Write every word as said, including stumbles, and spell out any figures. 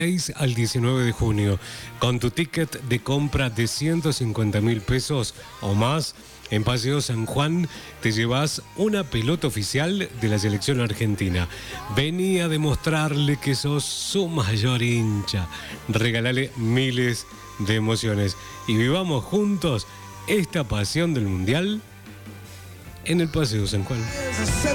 seis al diecinueve de junio. Con tu ticket de compra de ciento cincuenta mil pesos o más, en Paseo San Juan te llevas una pelota oficial de la selección argentina. Vení a demostrarle que sos su mayor hincha. Regalale miles de emociones y vivamos juntos esta pasión del Mundial en el Paseo San Juan.